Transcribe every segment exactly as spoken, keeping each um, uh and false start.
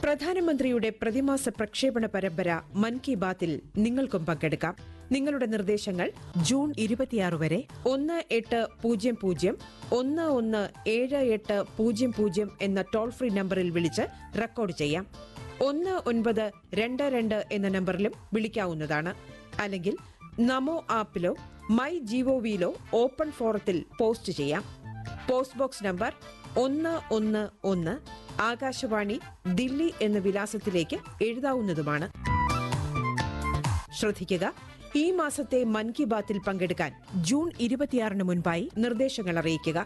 പ്രധാനമന്ത്രിയുടെ പ്രതിമാസ പ്രക്ഷേപണ പരമ്പര മൻ കി ബാത്തിൽ നിങ്ങൾക്കും പങ്കെടുക്കാം. നിങ്ങളുടെ നിർദ്ദേശങ്ങൾ ജൂൺ ഇരുപത്തിയാറ് വരെ ഒന്ന് എട്ട് പൂജ്യം പൂജ്യം ഒന്ന് ഒന്ന് ഏഴ് എട്ട് പൂജ്യം പൂജ്യം എന്ന ടോൾ ഫ്രീ നമ്പറിൽ വിളിച്ച് റെക്കോർഡ് ചെയ്യാം. ഒന്ന് ഒൻപത് രണ്ട് രണ്ട് എന്ന നമ്പറിലും വിളിക്കാവുന്നതാണ്. അല്ലെങ്കിൽ നമോ ആപ്പിലോ മൈ ജിഒവിയിലോ ഓപ്പൺ ഫോറത്തിൽ പോസ്റ്റ് ചെയ്യാം. പോസ്റ്റ് ബോക്സ് നമ്പർ ഒന്ന് ഒന്ന് ഒന്ന് ആകാശവാണി, ദില്ലി എന്ന വിലാസത്തിലേക്ക് എഴുതാവുന്നതുമാണ്. ശ്രദ്ധിക്കുക, ഈ മാസത്തെ മൻ കി ബാത്തിൽ പങ്കെടുക്കാൻ ജൂൺ ഇരുപത്തിയാറിന് മുൻപായി നിർദ്ദേശങ്ങൾ അറിയിക്കുക.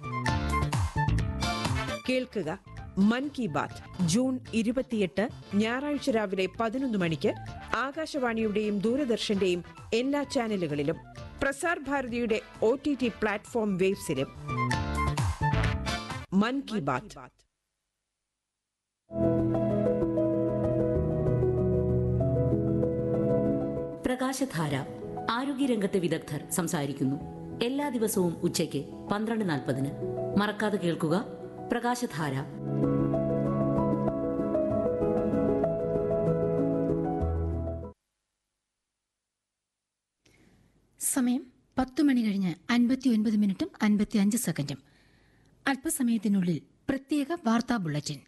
കേൾക്കുക, മൻ കി ബാത്ത് ജൂൺ ഇരുപത്തിയെട്ട് ഞായറാഴ്ച രാവിലെ പതിനൊന്ന് മണിക്ക് ആകാശവാണിയുടെയും ദൂരദർശന്റെയും എല്ലാ ചാനലുകളിലും Prasar ഭാരതിയുടെ O T T platform വേബ്സിലും. മൻ കി ബാത്ത്. പ്രകാശധാര ആരോഗ്യരംഗത്തെ വിദഗ്ധർ സംസാരിക്കുന്നു. എല്ലാ ദിവസവും ഉച്ചയ്ക്ക് പന്ത്രണ്ട് നാൽപ്പതിന് മറക്കാതെ കേൾക്കുക. പ്രകാശധാര. സമയം പത്തു മണി കഴിഞ്ഞ് അൻപത്തി ഒൻപത് മിനിറ്റും അൻപത്തി അഞ്ച് സെക്കൻഡും. അല്പസമയത്തിനുള്ളിൽ പ്രത്യേക വാർത്താ ബുള്ളറ്റിൻ.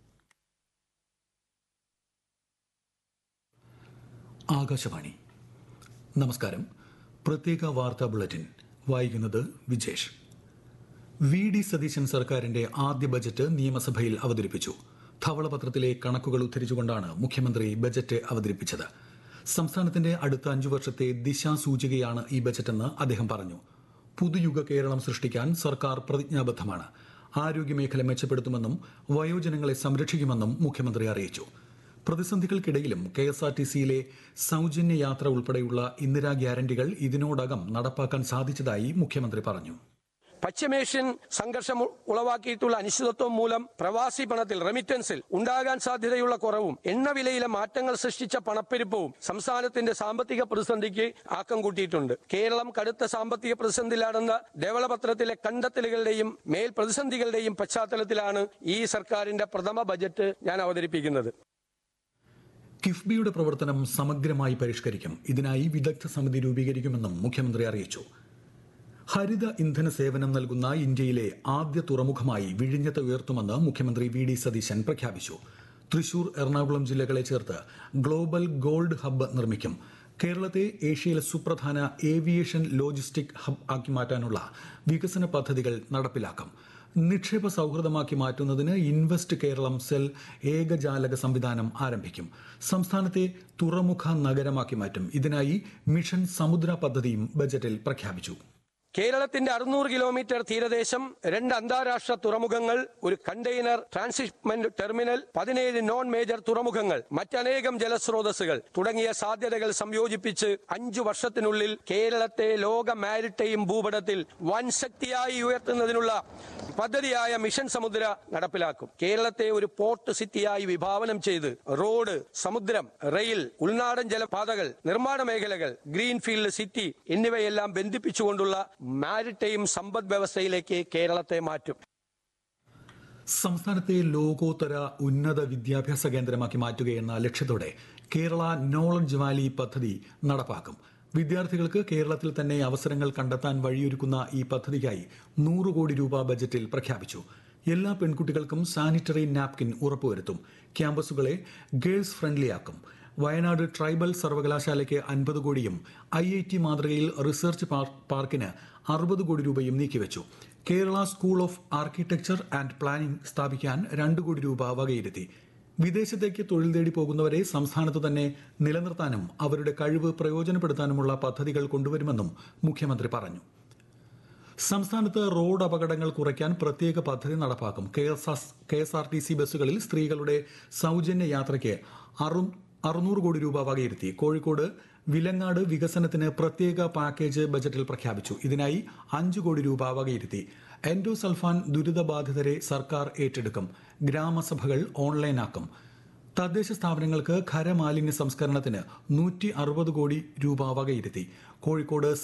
ആകാശവാണി. നമസ്കാരം. പ്രത്യേക വാർത്താ ബുള്ളറ്റിൻ വായിക്കുന്നത് വിജേഷ്. വി ഡി സതീശൻ സർക്കാരിന്റെ ആദ്യ ബജറ്റ് നിയമസഭയിൽ അവതരിപ്പിച്ചു. ധവളപത്രത്തിലെ കണക്കുകൾ ഉദ്ധരിച്ചുകൊണ്ടാണ് മുഖ്യമന്ത്രി ബജറ്റ് അവതരിപ്പിച്ചത്. സംസ്ഥാനത്തിന്റെ അടുത്ത അഞ്ചു വർഷത്തെ ദിശാസൂചികയാണ് ഈ ബജറ്റെന്ന് അദ്ദേഹം പറഞ്ഞു. പുതുയുഗ കേരളം സൃഷ്ടിക്കാൻ സർക്കാർ പ്രതിജ്ഞാബദ്ധമാണ്. ആരോഗ്യമേഖല മെച്ചപ്പെടുത്തുമെന്നും വയോജനങ്ങളെ സംരക്ഷിക്കുമെന്നും മുഖ്യമന്ത്രി അറിയിച്ചു. പ്രതിസന്ധികൾക്കിടയിലും കെ എസ് ആർ ടി സിയിലെ സൗജന്യ യാത്ര ഉൾപ്പെടെയുള്ള ഇന്ദിരാ ഗ്യാരണ്ടികൾ ഇതിനോടകം നടപ്പാക്കാൻ സാധിച്ചതായി മുഖ്യമന്ത്രി പറഞ്ഞു. പശ്ചിമേഷ്യൻ സംഘർഷം ഉളവാക്കിയിട്ടുള്ള അനിശ്ചിതത്വം മൂലം പ്രവാസി പണത്തിൽ റെമിറ്റൻസിൽ ഉണ്ടാകാൻ സാധ്യതയുള്ള കുറവും എണ്ണവിലയിലെ മാറ്റങ്ങൾ സൃഷ്ടിച്ച പണപ്പെരുപ്പവും സംസ്ഥാനത്തിന്റെ സാമ്പത്തിക പ്രതിസന്ധിക്ക് ആക്കം കൂട്ടിയിട്ടുണ്ട്. കേരളം കടുത്ത സാമ്പത്തിക പ്രതിസന്ധിയിലാണെന്ന ധവളപത്രത്തിലെ കണ്ടെത്തലുകളുടെയും മേൽ പ്രതിസന്ധികളുടെയും പശ്ചാത്തലത്തിലാണ് ഈ സർക്കാരിന്റെ പ്രഥമ ബജറ്റ് ഞാൻ അവതരിപ്പിക്കുന്നത്. കിഫ്ബിയുടെ പ്രവർത്തനം സമഗ്രമായി പരിഷ്കരിക്കും. ഇതിനായി വിദഗ്ധ സമിതി രൂപീകരിക്കുമെന്നും മുഖ്യമന്ത്രി അറിയിച്ചു. ഹരിത ഇന്ധന സേവനം നൽകുന്ന ഇന്ത്യയിലെ ആദ്യ തുറമുഖമായി വിഴിഞ്ഞത്തെ ഉയർത്തുമെന്ന് മുഖ്യമന്ത്രി വി ഡി സതീശൻ പ്രഖ്യാപിച്ചു. തൃശൂർ, എറണാകുളം ജില്ലകളെ ചേർത്ത് ഗ്ലോബൽ ഗോൾഡ് ഹബ്ബ് നിർമ്മിക്കും. കേരളത്തെ ഏഷ്യയിലെ സുപ്രധാന ഏവിയേഷൻ ലോജിസ്റ്റിക് ഹബ് ആക്കി മാറ്റാനുള്ള വികസന പദ്ധതികൾ നടപ്പിലാക്കും. നിക്ഷേപ സൗഹൃദമാക്കി മാറ്റുന്നതിന് ഇൻവെസ്റ്റ് കേരളം സെൽ ഏകജാലക സംവിധാനം ആരംഭിക്കും. സംസ്ഥാനത്തെ തുറമുഖ നഗരമാക്കി മാറ്റും. ഇതിനായി മിഷൻ സമുദ്ര പദ്ധതിയും ബജറ്റിൽ പ്രഖ്യാപിച്ചു. കേരളത്തിന്റെ അറുന്നൂറ് കിലോമീറ്റർ തീരദേശം, രണ്ട് അന്താരാഷ്ട്ര തുറമുഖങ്ങൾ, ഒരു കണ്ടെയ്നർ ട്രാൻസ്ഷിപ്മെന്റ് ടെർമിനൽ, പതിനേഴ് നോൺ മേജർ തുറമുഖങ്ങൾ, മറ്റനേകം ജലസ്രോതസ്സുകൾ തുടങ്ങിയ സാധ്യതകൾ സംയോജിപ്പിച്ച് അഞ്ചു വർഷത്തിനുള്ളിൽ കേരളത്തെ ലോക മാരിടൈം ഭൂപടത്തിൽ വൻ ശക്തിയായി ഉയർത്തുന്നതിനുള്ള പദ്ധതിയായ മിഷൻ സമുദ്ര നടപ്പിലാക്കും. കേരളത്തെ ഒരു പോർട്ട് സിറ്റിയായി വിഭാവനം ചെയ്ത് റോഡ്, സമുദ്രം, റെയിൽ, ഉൾനാടൻ ജലപാതകൾ, നിർമ്മാണ മേഖലകൾ, ഗ്രീൻഫീൽഡ് സിറ്റി എന്നിവയെല്ലാം ബന്ധിപ്പിച്ചുകൊണ്ടുള്ള മാരിടൈം സമ്പദ് വ്യവസ്ഥയിലേക്ക് കേരളത്തെ മാറ്റും. സംസ്ഥാനത്തെ ലോകോത്തര ഉന്നത വിദ്യാഭ്യാസ കേന്ദ്രമാക്കി മാറ്റുകയെന്ന ലക്ഷ്യത്തോടെ കേരള നോളജ് വാലി പദ്ധതി നടപ്പാക്കും. വിദ്യാർത്ഥികൾക്ക് കേരളത്തിൽ തന്നെ അവസരങ്ങൾ കണ്ടെത്താൻ വഴിയൊരുക്കുന്ന ഈ പദ്ധതിക്കായി നൂറ് കോടി രൂപ ബജറ്റിൽ പ്രഖ്യാപിച്ചു. എല്ലാ പെൺകുട്ടികൾക്കും sanitary napkin ഉറപ്പുവരുത്തും. ക്യാമ്പസുകളെ girls ഫ്രണ്ട്ലിയാക്കും. Wayanad tribal സർവകലാശാലയ്ക്ക് അൻപത് കോടിയും ഐ ഐ ടി മാതൃകയിൽ റിസർച്ച് പാർക്കിന് അറുപത് കോടി രൂപയും നീക്കിവെച്ചു. Kerala school of architecture and planning സ്ഥാപിക്കാൻ രണ്ട് കോടി രൂപ വകയിരുത്തി. വിദേശത്തേക്ക് തൊഴിൽ തേടി പോകുന്നവരെ സംസ്ഥാനത്ത് തന്നെ നിലനിർത്താനും അവരുടെ കഴിവ് പ്രയോജനപ്പെടുത്താനുമുള്ള പദ്ധതികൾ കൊണ്ടുവരുമെന്നും മുഖ്യമന്ത്രി പറഞ്ഞു. സംസ്ഥാനത്ത് റോഡ് അപകടങ്ങൾ കുറയ്ക്കാൻ പ്രത്യേക പദ്ധതി നടപ്പാക്കും. K S R T C ബസ്സുകളിൽ സ്ത്രീകളുടെ സൗജന്യ യാത്രയ്ക്ക് അറുന്നൂറ് കോടി രൂപ വകയിരുത്തി. കോഴിക്കോട് വിലങ്ങാട് വികസനത്തിന് പ്രത്യേക പാക്കേജ് ബജറ്റിൽ പ്രഖ്യാപിച്ചു. ഇതിനായി അഞ്ചു കോടി രൂപ വകയിരുത്തി. എൻഡോസൾഫാൻ ദുരിതബാധിതരെ സർക്കാർ ഏറ്റെടുക്കും. ഗ്രാമസഭകൾ ഓൺലൈനാക്കും. തദ്ദേശ സ്ഥാപനങ്ങൾക്ക് ഖരമാലിന്യ സംസ്കരണത്തിന് നൂറ്റി അറുപത് കോടി രൂപ വകയിരുത്തി. കോഴിക്കോട്